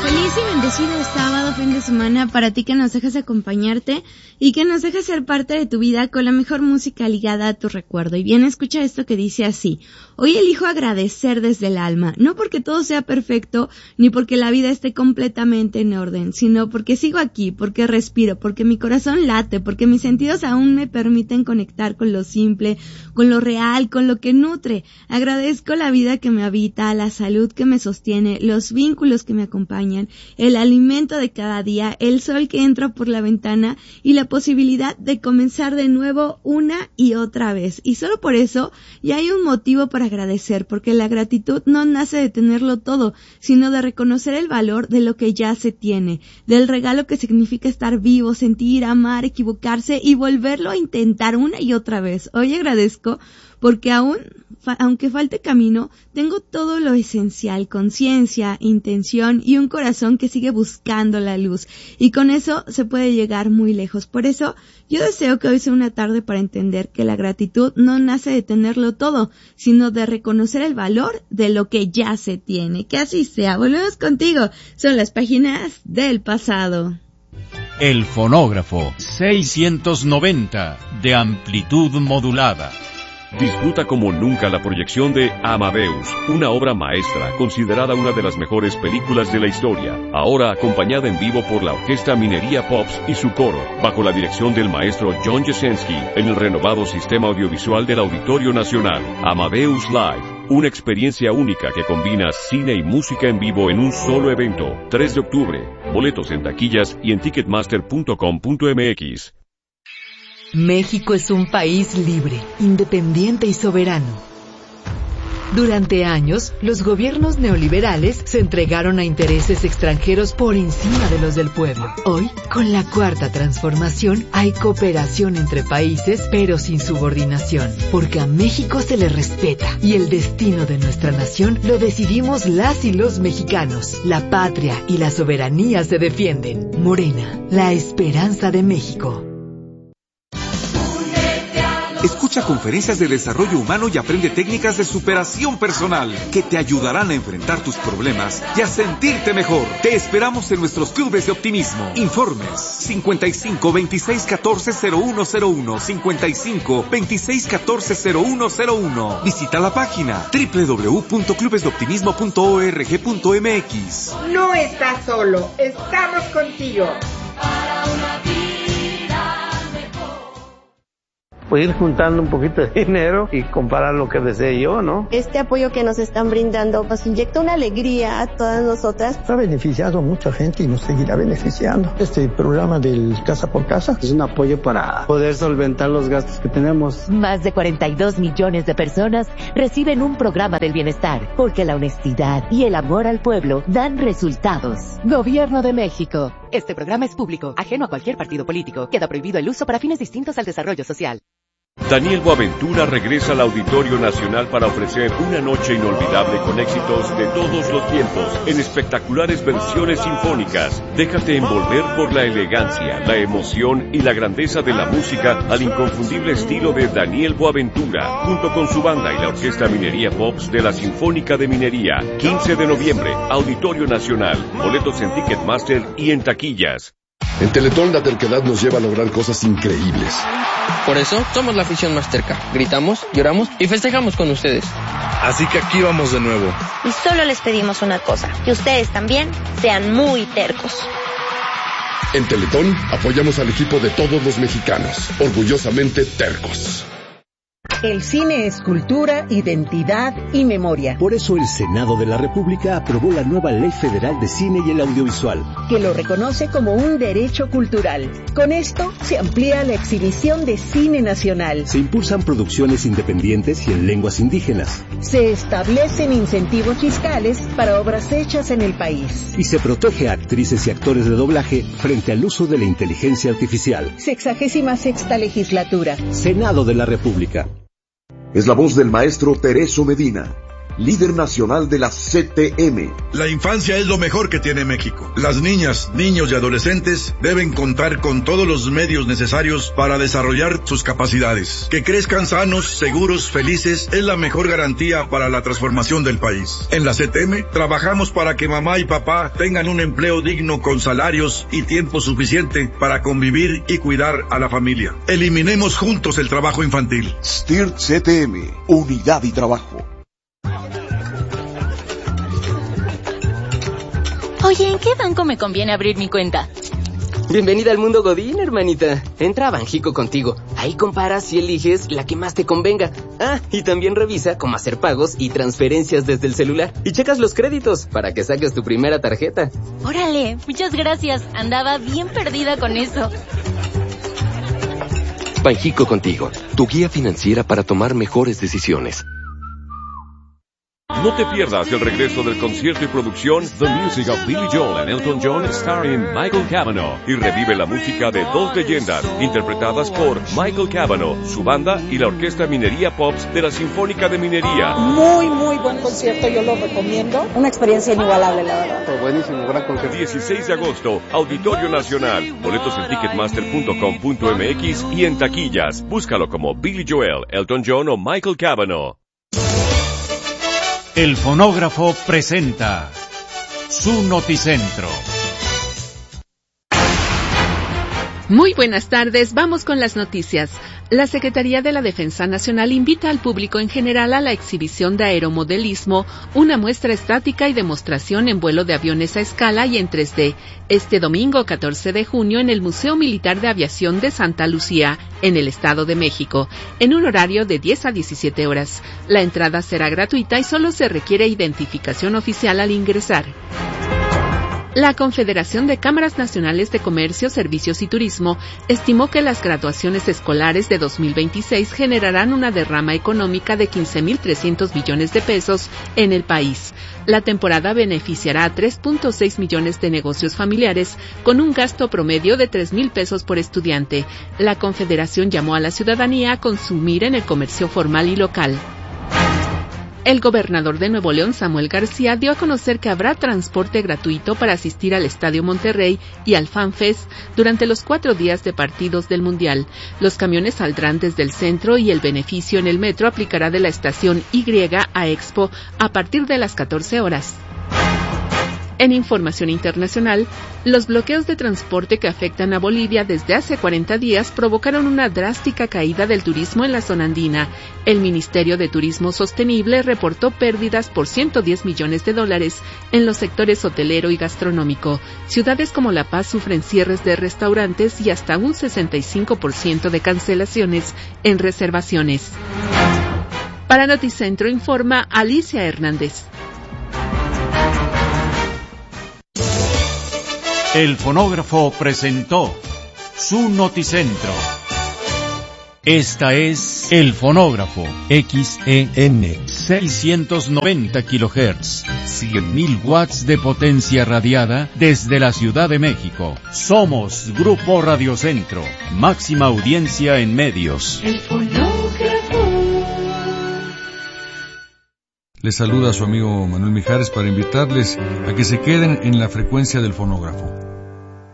Feliz y bendecido sábado, fin de semana para ti que nos dejas acompañarte y que nos dejas ser parte de tu vida con la mejor música ligada a tu recuerdo. Y bien, escucha esto que dice así: hoy elijo agradecer desde el alma, no porque todo sea perfecto ni porque la vida esté completamente en orden, sino porque sigo aquí, porque respiro, porque mi corazón late, porque mis sentidos aún me permiten conectar con lo simple, con lo real, con lo que nutre. Agradezco la vida que me habita, la salud que me sostiene, los vínculos que me acompañan, el alimento de cada día, el sol que entra por la ventana y la posibilidad de comenzar de nuevo una y otra vez. Y solo por eso ya hay un motivo para agradecer, porque la gratitud no nace de tenerlo todo, sino de reconocer el valor de lo que ya se tiene, del regalo que significa estar vivo, sentir, amar, equivocarse y volverlo a intentar una y otra vez. Hoy agradezco porque aunque falte camino, tengo todo lo esencial: conciencia, intención y un corazón que sigue buscando la luz. Y con eso se puede llegar muy lejos. Por eso, yo deseo que hoy sea una tarde para entender que la gratitud no nace de tenerlo todo, sino de reconocer el valor de lo que ya se tiene. Que así sea. Volvemos contigo. Son las páginas del pasado. El fonógrafo 690 de amplitud modulada. Disfruta como nunca la proyección de Amadeus, una obra maestra considerada una de las mejores películas de la historia, ahora acompañada en vivo por la Orquesta Minería Pops y su coro, bajo la dirección del maestro John Jasenski, en el renovado sistema audiovisual del Auditorio Nacional. Amadeus Live, una experiencia única que combina cine y música en vivo en un solo evento. 3 de octubre, boletos en taquillas y en ticketmaster.com.mx. México es un país libre, independiente y soberano. Durante años, los gobiernos neoliberales se entregaron a intereses extranjeros por encima de los del pueblo. Hoy, con la Cuarta Transformación, hay cooperación entre países, pero sin subordinación, porque a México se le respeta y el destino de nuestra nación lo decidimos las y los mexicanos. La patria y la soberanía se defienden. Morena, la esperanza de México. Escucha conferencias de desarrollo humano y aprende técnicas de superación personal que te ayudarán a enfrentar tus problemas y a sentirte mejor. Te esperamos en nuestros clubes de optimismo. Informes 55 26 14 0101, 55 26 14 0101. Visita la página www.clubesdeoptimismo.org.mx. No estás solo, estamos contigo. Pues ir juntando un poquito de dinero y comprar lo que desee yo, ¿no? Este apoyo que nos están brindando nos inyecta una alegría a todas nosotras. Ha beneficiado a mucha gente y nos seguirá beneficiando. Este programa del Casa por Casa es un apoyo para poder solventar los gastos que tenemos. Más de 42 millones de personas reciben un programa del bienestar, porque la honestidad y el amor al pueblo dan resultados. Gobierno de México. Este programa es público, ajeno a cualquier partido político. Queda prohibido el uso para fines distintos al desarrollo social. Daniel Boaventura regresa al Auditorio Nacional para ofrecer una noche inolvidable con éxitos de todos los tiempos, en espectaculares versiones sinfónicas. Déjate envolver por la elegancia, la emoción y la grandeza de la música al inconfundible estilo de Daniel Boaventura, junto con su banda y la Orquesta Minería Pops de la Sinfónica de Minería. 15 de noviembre, Auditorio Nacional. Boletos en Ticketmaster y en taquillas. En Teletón la terquedad nos lleva a lograr cosas increíbles. Por eso somos la afición más terca. Gritamos, lloramos y festejamos con ustedes. Así que aquí vamos de nuevo. Y solo les pedimos una cosa: que ustedes también sean muy tercos. En Teletón apoyamos al equipo de todos los mexicanos, orgullosamente tercos. El cine es cultura, identidad y memoria. Por eso el Senado de la República aprobó la nueva Ley Federal de Cine y el Audiovisual, que lo reconoce como un derecho cultural. Con esto se amplía la exhibición de cine nacional. Se impulsan producciones independientes y en lenguas indígenas. Se establecen incentivos fiscales para obras hechas en el país. Y se protege a actrices y actores de doblaje frente al uso de la inteligencia artificial. 66ª legislatura. Senado de la República. Es la voz del maestro Tereso Medina. líder nacional de la CTM. La infancia es lo mejor que tiene México. Las niñas, niños y adolescentes deben contar con todos los medios necesarios para desarrollar sus capacidades. Que crezcan sanos, seguros, felices es la mejor garantía para la transformación del país. En la CTM trabajamos para que mamá y papá tengan un empleo digno con salarios y tiempo suficiente para convivir y cuidar a la familia. Eliminemos juntos el trabajo infantil. STIRT CTM, unidad y trabajo. Oye, ¿en qué banco me conviene abrir mi cuenta? Bienvenida al mundo Godín, hermanita. Entra a Banjico Contigo. Ahí comparas y eliges la que más te convenga. Ah, y también revisa cómo hacer pagos y transferencias desde el celular. Y checas los créditos para que saques tu primera tarjeta. Órale, muchas gracias. Andaba bien perdida con eso. Banjico Contigo, tu guía financiera para tomar mejores decisiones. No te pierdas el regreso del concierto y producción The Music of Billy Joel and Elton John starring Michael Cavanaugh, y revive la música de dos leyendas interpretadas por Michael Cavanaugh, su banda y la Orquesta Minería Pops de la Sinfónica de Minería. Muy buen concierto, yo lo recomiendo. Una experiencia inigualable, la verdad. Buenísimo, gran concierto. 16 de agosto, Auditorio Nacional. Boletos en ticketmaster.com.mx y en taquillas. Búscalo como Billy Joel, Elton John o Michael Cavanaugh. El fonógrafo presenta su noticentro. Muy buenas tardes, vamos con las noticias. La Secretaría de la Defensa Nacional invita al público en general a la exhibición de aeromodelismo, una muestra estática y demostración en vuelo de aviones a escala y en 3D, este domingo 14 de junio en el Museo Militar de Aviación de Santa Lucía, en el Estado de México, en un horario de 10 a 17 horas. La entrada será gratuita y solo se requiere identificación oficial al ingresar. La Confederación de Cámaras Nacionales de Comercio, Servicios y Turismo estimó que las graduaciones escolares de 2026 generarán una derrama económica de 15.300 millones de pesos en el país. La temporada beneficiará a 3.6 millones de negocios familiares con un gasto promedio de 3,000 pesos por estudiante. La Confederación llamó a la ciudadanía a consumir en el comercio formal y local. El gobernador de Nuevo León, Samuel García, dio a conocer que habrá transporte gratuito para asistir al Estadio Monterrey y al FanFest durante los 4 días de partidos del Mundial. Los camiones saldrán desde el centro y el beneficio en el metro aplicará de la estación Y a Expo a partir de las 14 horas. En información internacional, los bloqueos de transporte que afectan a Bolivia desde hace 40 días provocaron una drástica caída del turismo en la zona andina. El Ministerio de Turismo Sostenible reportó pérdidas por $110 millones en los sectores hotelero y gastronómico. Ciudades como La Paz sufren cierres de restaurantes y hasta un 65% de cancelaciones en reservaciones. Para Noticentro informa Alicia Hernández. El fonógrafo presentó su noticentro. Esta es El Fonógrafo, XEN, 690 kHz, 100.000 watts de potencia radiada desde la Ciudad de México. Somos Grupo Radiocentro, máxima audiencia en medios. El Fonógrafo. Les saluda a su amigo Manuel Mijares para invitarles a que se queden en la frecuencia del fonógrafo.